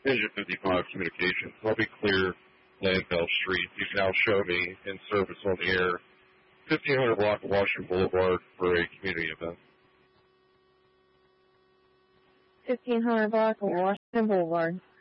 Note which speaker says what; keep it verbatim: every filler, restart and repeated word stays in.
Speaker 1: Engine fifty-five Communications. I'll be clear, Landville Street. You can now show me in service on the air, fifteen hundred block of Washington Boulevard for a community event.
Speaker 2: fifteen hundred block of Washington Boulevard.